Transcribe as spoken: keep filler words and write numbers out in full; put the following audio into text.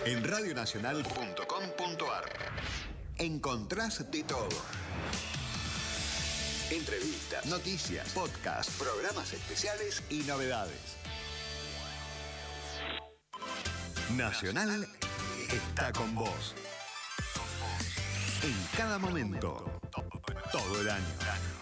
En radio nacional punto com punto ar encontrás de todo. Entrevistas, noticias, podcasts, programas especiales y novedades. Nacional está con vos. En cada momento, todo el año.